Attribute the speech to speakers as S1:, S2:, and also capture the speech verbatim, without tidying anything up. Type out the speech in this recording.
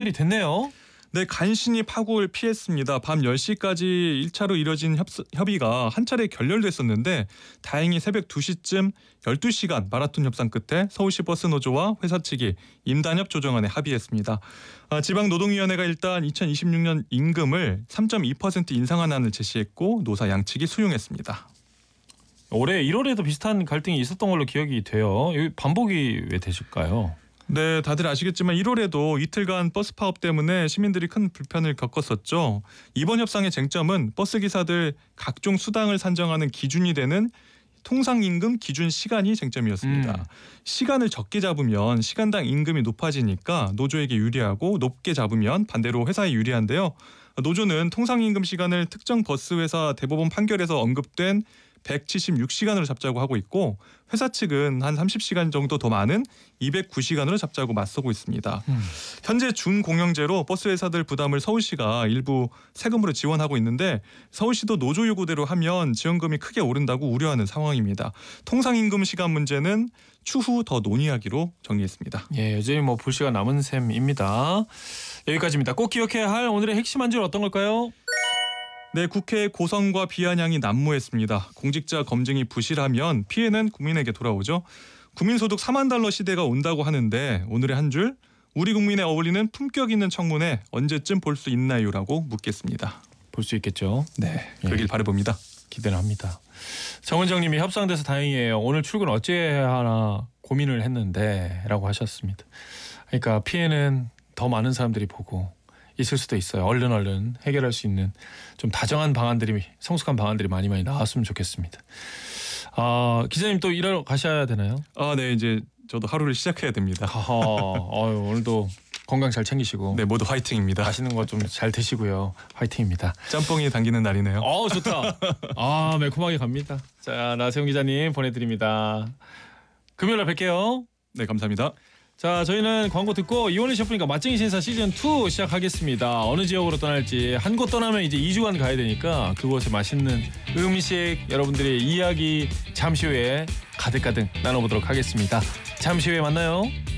S1: 일이 됐네요.
S2: 네, 간신히 파국을 피했습니다. 밤 열 시까지 일 차로 이뤄진 협, 협의가 한 차례 결렬됐었는데 다행히 새벽 두 시쯤 열두 시간 마라톤 협상 끝에 서울시 버스노조와 회사 측이 임단협 조정안에 합의했습니다. 아, 지방노동위원회가 일단 이천이십육 년 임금을 삼 점 이 퍼센트 인상한 안을 제시했고 노사 양측이 수용했습니다.
S1: 올해 일월에도 비슷한 갈등이 있었던 걸로 기억이 돼요. 여기 반복이 왜 되실까요?
S2: 네, 다들 아시겠지만 일월에도 이틀간 버스 파업 때문에 시민들이 큰 불편을 겪었었죠. 이번 협상의 쟁점은 버스기사들 각종 수당을 산정하는 기준이 되는 통상임금 기준 시간이 쟁점이었습니다.
S1: 음.
S2: 시간을 적게 잡으면 시간당 임금이 높아지니까 노조에게 유리하고 높게 잡으면 반대로 회사에 유리한데요. 노조는 통상임금 시간을 특정 버스 회사 대법원 판결에서 언급된 백칠십육 시간으로 잡자고 하고 있고 회사 측은 한 삼십 시간 정도 더 많은 이백구 시간으로 잡자고 맞서고 있습니다.
S1: 음.
S2: 현재 준공영제로 버스 회사들 부담을 서울시가 일부 세금으로 지원하고 있는데 서울시도 노조 요구대로 하면 지원금이 크게 오른다고 우려하는 상황입니다. 통상임금 시간 문제는 추후 더 논의하기로 정리했습니다.
S1: 예, 여전히 뭐 불씨가 남은 셈입니다. 여기까지입니다. 꼭 기억해야 할 오늘의 핵심 한 줄 어떤 걸까요?
S2: 네, 국회 고성과 비아냥이 난무했습니다. 공직자 검증이 부실하면 피해는 국민에게 돌아오죠. 국민소득 사만 달러 시대가 온다고 하는데 오늘의 한 줄, 우리 국민에 어울리는 품격 있는 청문회 언제쯤 볼 수 있나요?라고 묻겠습니다.
S1: 볼 수 있겠죠.
S2: 네, 그러길
S1: 예.
S2: 바라봅니다.
S1: 기대를 합니다. 정은정님이 협상돼서 다행이에요. 오늘 출근 어찌해야 하나 고민을 했는데 라고 하셨습니다. 그러니까 피해는 더 많은 사람들이 보고 있을 수도 있어요. 얼른 얼른 해결할 수 있는 좀 다정한 방안들이 성숙한 방안들이 많이 많이 나왔으면 좋겠습니다. 아, 기자님 또 일하러 가셔야 되나요?
S2: 아, 네, 이제 저도 하루를 시작해야 됩니다.
S1: 하하, 어유, 오늘도 건강 잘 챙기시고
S2: 네, 모두 화이팅입니다.
S1: 맛있는 거 좀 잘 드시고요. 화이팅입니다.
S2: 짬뽕이 당기는 날이네요.
S1: 어, 좋다. 아, 매콤하게 갑니다. 자, 나세훈 기자님 보내드립니다. 금요일에 뵐게요.
S2: 네, 감사합니다.
S1: 자, 저희는 광고 듣고 이원희 셰프님과 맛쟁이 신사 시즌 이 시작하겠습니다. 어느 지역으로 떠날지 한 곳 떠나면 이제 이 주간 가야 되니까 그곳의 맛있는 음식 여러분들의 이야기 잠시 후에 가득가득 나눠보도록 하겠습니다. 잠시 후에 만나요.